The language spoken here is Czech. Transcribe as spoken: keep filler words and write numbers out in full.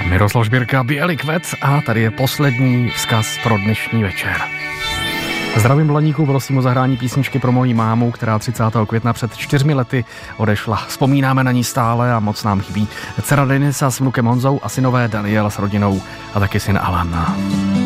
Miroslav Žbírka, Bělý kvet a tady je poslední vzkaz pro dnešní večer. Zdravím Blaníku, prosím o zahrání písničky pro moji mámu, která třicátého května před čtyřmi lety odešla. Vzpomínáme na ní stále a moc nám chybí dcera Denisa s vnukem Honzou a synové Daniel s rodinou a taky syn Alan.